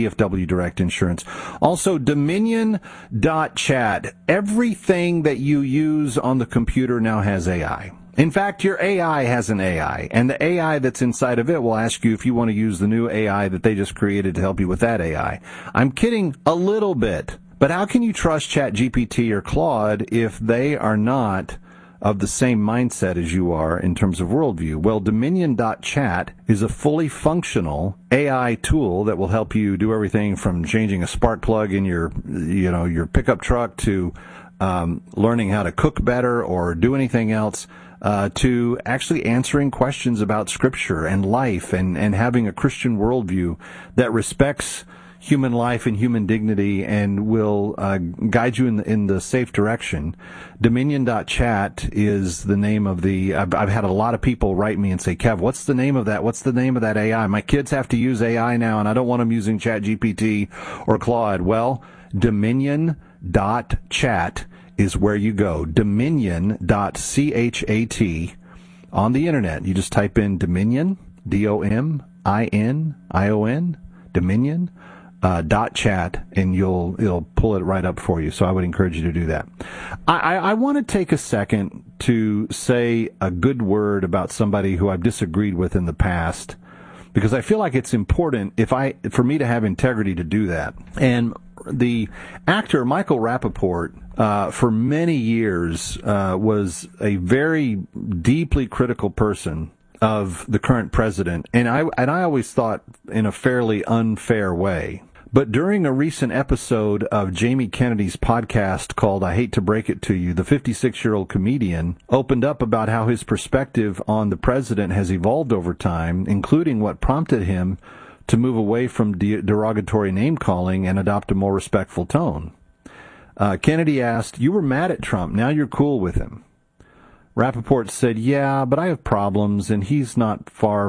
DFW Direct Insurance. Also, Dominion.chat. Everything that you use on the computer now has AI. In fact, your AI has an AI, and the AI that's inside of it will ask you if you want to use the new AI that they just created to help you with that AI. I'm kidding a little bit, but how can you trust ChatGPT or Claude if they are not of the same mindset as you are in terms of worldview? Well, Dominion.chat is a fully functional AI tool that will help you do everything from changing a spark plug in your pickup truck to learning how to cook better or do anything else, to actually answering questions about Scripture and life and having a Christian worldview that respects human life and human dignity and will guide you in the safe direction. Dominion.chat is the name of the... I've had a lot of people write me and say, Kev, what's the name of that? What's the name of that AI? My kids have to use AI now, and I don't want them using ChatGPT or Claude. Well, Dominion.chat is where you go. Dominion.chat on the internet. You just type in Dominion, Dominion, Dominion, .chat, and it'll pull it right up for you. So I would encourage you to do that. I want to take a second to say a good word about somebody who I've disagreed with in the past, because I feel like it's important for me to have integrity to do that. And the actor Michael Rappaport, for many years, was a very deeply critical person of the current president, and I always thought in a fairly unfair way. But during a recent episode of Jamie Kennedy's podcast called I Hate to Break It to You, the 56-year-old comedian opened up about how his perspective on the president has evolved over time, including what prompted him to move away from derogatory name-calling and adopt a more respectful tone. Kennedy asked, "You were mad at Trump, now you're cool with him." Rappaport said, "Yeah, but I have problems, and he's not far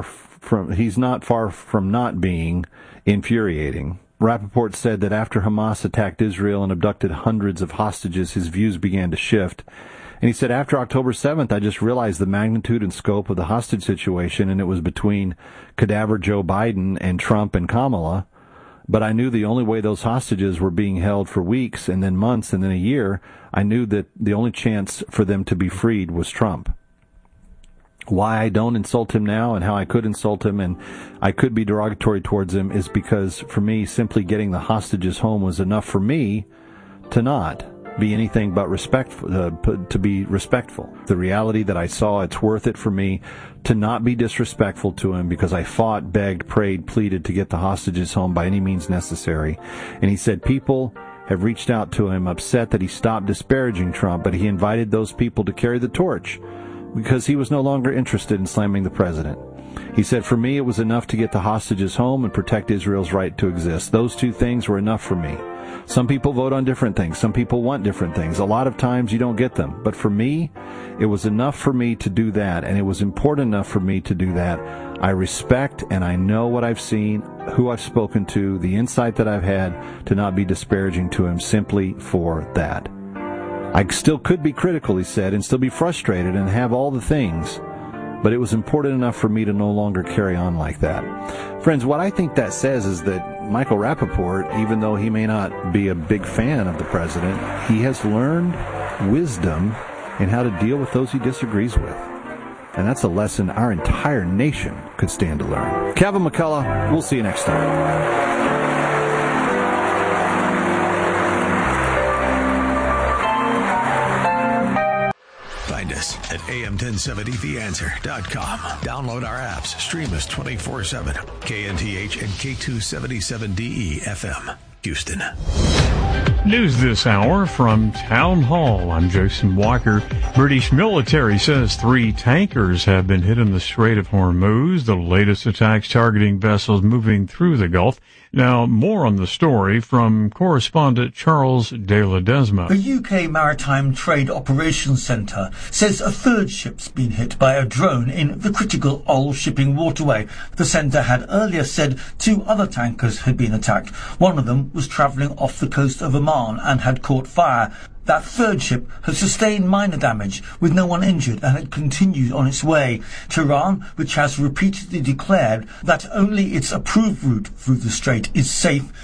from not being infuriating." Rappaport said that after Hamas attacked Israel and abducted hundreds of hostages, his views began to shift. And he said, "After October 7th, I just realized the magnitude and scope of the hostage situation, and it was between cadaver Joe Biden and Trump and Kamala. But I knew the only way those hostages were being held for weeks and then months and then a year, I knew that the only chance for them to be freed was Trump. Why I don't insult him now and how I could insult him and I could be derogatory towards him is because, for me, simply getting the hostages home was enough for me to not be anything but to be respectful. The reality that I saw, it's worth it for me to not be disrespectful to him because I fought, begged, prayed, pleaded to get the hostages home by any means necessary." And he said people have reached out to him upset that he stopped disparaging Trump, but he invited those people to carry the torch because he was no longer interested in slamming the president. He said, "For me, it was enough to get the hostages home and protect Israel's right to exist. Those two things were enough for me. Some people vote on different things. Some people want different things. A lot of times you don't get them. But for me, it was enough for me to do that, and it was important enough for me to do that. I respect and I know what I've seen, who I've spoken to, the insight that I've had to not be disparaging to him simply for that. I still could be critical," he said, "and still be frustrated and have all the things, but it was important enough for me to no longer carry on like that." Friends, what I think that says is that Michael Rappaport, even though he may not be a big fan of the president, he has learned wisdom in how to deal with those he disagrees with. And that's a lesson our entire nation could stand to learn. Kevin McCullough, we'll see you next time. Find us at am1070theanswer.com. Download our apps. Stream us 24/7. KNTH and K277DE FM, Houston. News this hour from Town Hall. I'm Jason Walker. British military says 3 tankers have been hit in the Strait of Hormuz, the latest attacks targeting vessels moving through the Gulf. Now, more on the story from correspondent Charles De Ledesma. The UK Maritime Trade Operations Centre says a third ship's been hit by a drone in the critical oil shipping waterway. The centre had earlier said 2 other tankers had been attacked. One of them was travelling off the coast of Oman and had caught fire. That third ship had sustained minor damage, with no one injured, and had continued on its way. Tehran, which has repeatedly declared that only its approved route through the strait is safe,